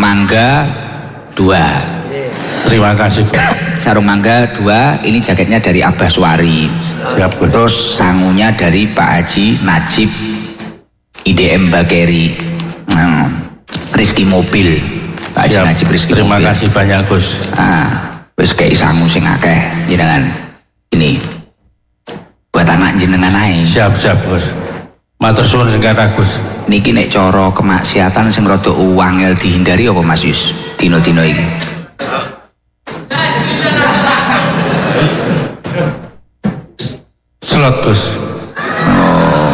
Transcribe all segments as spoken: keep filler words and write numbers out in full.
mangga dua. Terima kasih. Sarung mangga dua, ini jaketnya dari Abah Suwari. Siap. Terus sangunya dari Pak Haji Najib I D M Bakeri. Nah, Rizky Mobil. Pak Haji Siap. Najib Rizky Terima Mobil. kasih banyak Gus. Ah, wis kei sangu sing akeh jenengan. Ini buat anak jenengan ae. Siap siap Gus. Matur suwun sing kathah Gus. Niki nek cara kemaksiatan sing rada uwangel dihindari apa Mas Yus? Dino-dino iki. Slot Gus. Oh.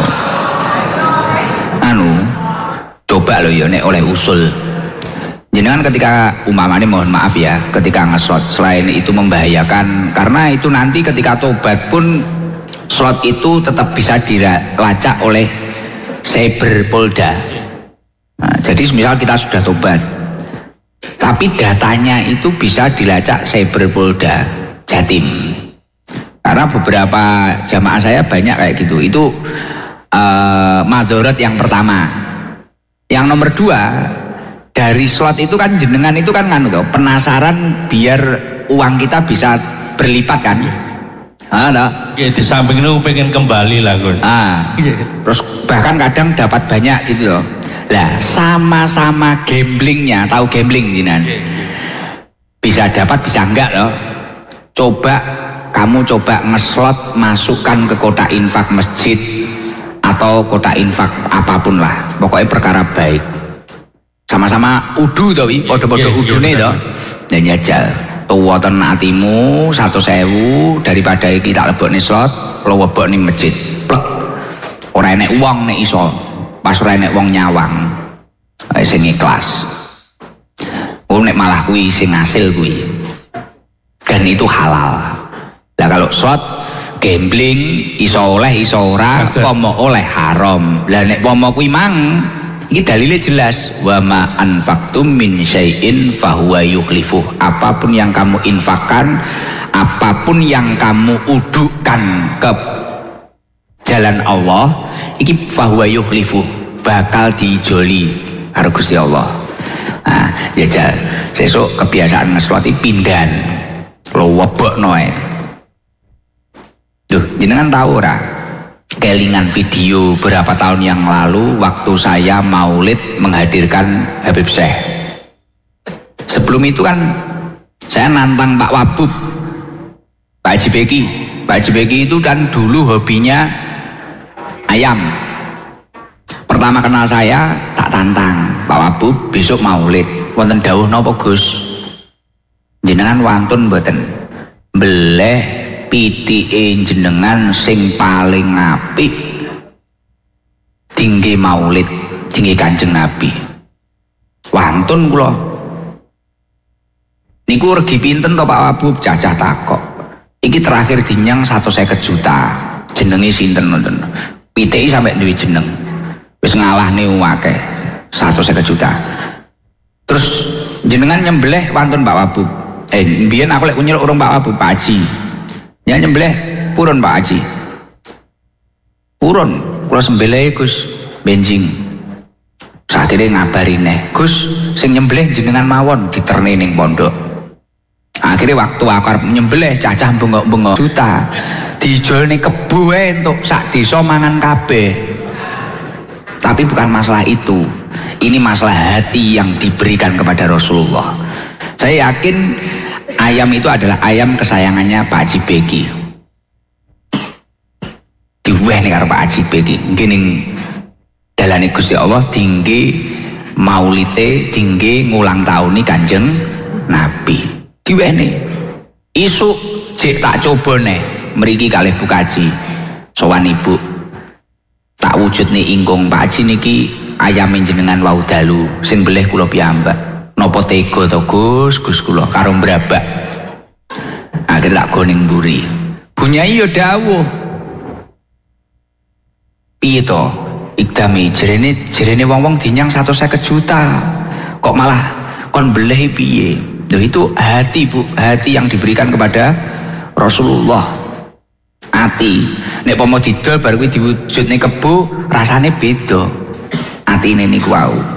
Anu, coba lo ya nek oleh usul. Jenengan ketika umpamanya mohon maaf ya, ketika nge-slot selain itu membahayakan, karena itu nanti ketika tobat pun slot itu tetap bisa dilacak oleh Cyber Polda. Nah, jadi misal kita sudah tobat, tapi datanya itu bisa dilacak Cyber Polda Jatim. Karena beberapa jamaah saya banyak kayak gitu. Itu uh, madorot yang pertama. Yang nomor dua, dari slot itu kan jenengan itu kan nganu toh, penasaran biar uang kita bisa berlipat kan. Ah, toh. Ya, di samping itu pengen kembali lah Gus. Ah, terus bahkan kadang dapat banyak gitu loh. Lah sama-sama gamblingnya, tahu gambling jenengan? Bisa dapat bisa enggak loh. Coba kamu coba ngeslot, masukkan ke kotak infak masjid atau kotak infak apapun lah, pokoknya perkara baik. Sama-sama udu toh, podo-podo udune toh. Dan nyajal tuwa ten atimu satu sewu daripada iki tak lebokne slot, lo lebokne masjid. Plek. Ora enek uang nek iso. Pas ora enek wong nyawang. Ae sing ikhlas. Oh nek malah kuwi sing ngasil kuwi. Dan itu halal. Lah kalau slot gambling iso oleh iso ora, pomo oleh haram. Lah nek pomo kuwi mang ini dalilnya jelas, wa ma anfaqtum min syai'in fahuwa yukhlifuh. Apapun yang kamu infakkan, apapun yang kamu udukkan ke jalan Allah, iki fahuwa yukhlifuh, bakal dijoli karo Gusti Allah. Nah, ya sesuk kebiasaan ngeslot iki pindahan. Lo webokno ae. Duh, jenengan tahu ora? Kelingan video berapa tahun yang lalu waktu saya maulid menghadirkan Habib Syekh. Sebelum itu kan saya nantang Pak Wabub, Pak Haji Beki. Pak Haji Beki itu kan dulu hobinya ayam. Pertama kenal saya tak tantang, Pak Wabub besok maulid wonten dawuh napa Gus? Jenengan wantun mboten? Beleh pitike jenengan sing paling apik tinggi maulid tinggi Kanjeng Nabi. Wantun kula. Niku regi pinten to Pak Wabub? Cacah takok. Iki terakhir dinyang seratus lima puluh juta. Jenenge sinten nonton? Pitiki sampai duwe jeneng. Wis ngalahne akeh. seratus lima puluh juta. Terus jenengan nyembelih wantun Pak Wabub. Eh, mbiyen aku lek nyeluk urung Pak Wabub, Pak Haji. Ya nyembelih purun Pak Haji. Purun, kula sembelih Gus benjing. Akhire ngabari neh, Gus sing nyembelih jenengan mawon diterne ning pondok. Akhirnya waktu aku arep nyembelih cacah bengok-bengok juta. Dijolne kebo ae entuk sak desa mangan kabeh. Tapi bukan masalah itu. Ini masalah hati yang diberikan kepada Rasulullah. Saya yakin ayam itu adalah ayam kesayangannya Pak Haji Beki. Diweh nih karo Pak Haji Beki. Gini dalane Gusti Allah tinggi maulite tinggi ngulang tahun nih Kanjeng Nabi. Diweh nih. Isu jek tak coba nih mriki kalih Bu Kaji. Sowan Ibu. Tak wujud nih ingkung Pak Haji niki ayam jenengan wau dalu sing beleh kula piyambak. Nopo tega to Gus, Gus kula karo mbrabak. Akhir tak goning mburi. Bunyai yo dawuh. Piye to? Ikdami jerene jerene wong-wong dinyang seratus lima puluh juta. Kok malah kon beleh piye? Loh itu hati Bu, hati yang diberikan kepada Rasulullah. Hati. Nek pomo didol baru kuwi diwujudne kebo, rasane beda. Atine niku wau.